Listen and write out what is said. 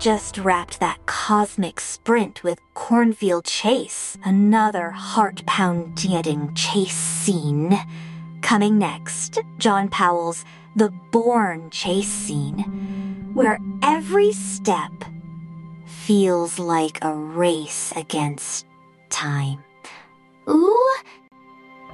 just wrapped that cosmic sprint with Cornfield Chase, another heart-pounding chase scene. Coming next, John Powell's The Bourne chase scene, where every step feels like a race against time. Ooh!